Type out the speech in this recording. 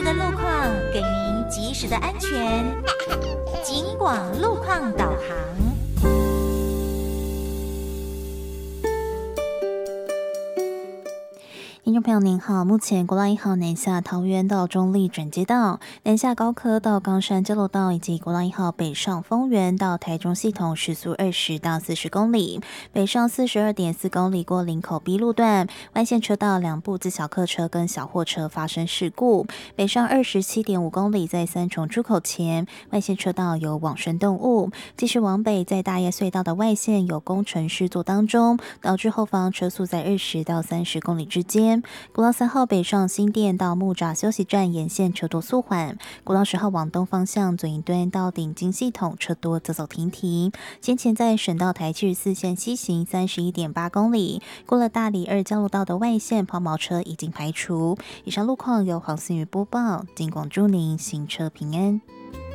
的路况，给您及时的安全。警广路况导航。听众朋友您好，目前国道1号南下桃园到中立转接道、南下高科到冈山交流道以及国道1号北上丰原到台中系统时速20到40公里，北上42.4公里过林口 B 路段，外线车道两部自小客车跟小货车发生事故，北上27.5公里在三重出口前，外线车道有往生动物，继续往北在大叶隧道的外线有工程施作当中，导致后方车速在20到30公里之间。国道3号北上新店到木栅休息站沿线车多速缓，国道10号往东方向左营端到顶金系统车多走走停停。先前在省道台74线西行31.8公里，过了大里2交流道的外线抛锚车已经排除。以上路况由黄思瑜播报，警广祝您行车平安。